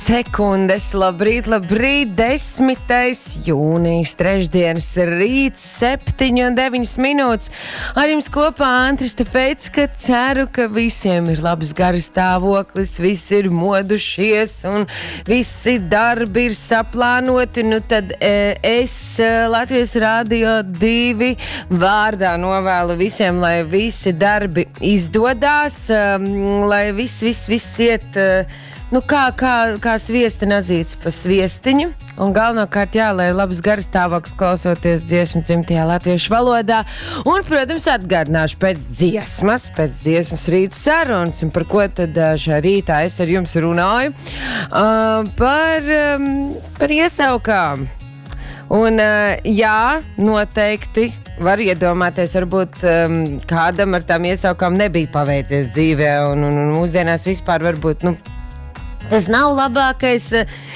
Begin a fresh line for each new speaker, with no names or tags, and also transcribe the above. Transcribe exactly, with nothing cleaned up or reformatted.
Sekundes, labrīt, labrīt, desmitais jūnijas, trešdienas rīts, septiņi un deviņas minūtes. Ar jums kopā Antris Tefeits, ka ceru, ka visiem ir labs garas stāvoklis, visi ir modušies un visi darbi ir saplānoti. Nu tad e, es Latvijas Rādio divi vārdā novēlu visiem, lai visi darbi izdodās, um, lai viss, viss, viss iet... Uh, Nu, kā, kā, kā sviesta nazīts pa sviestiņu. Un galvenokārt, jā, lai ir labs garas stāvoklis klausoties dziesmu dzimtajā latviešu valodā. Un, protams, atgādināšu pēc dziesmas, pēc dziesmas rīta sarunas, un par ko tad šā rītā es ar jums runāju. Uh, par, um, par iesaukām. Un, uh, jā, noteikti var iedomāties, varbūt um, kādam ar tām iesaukām nebija paveicies dzīvē, un, un, un mūsdienās vispār varbūt, nu, tas nav labākais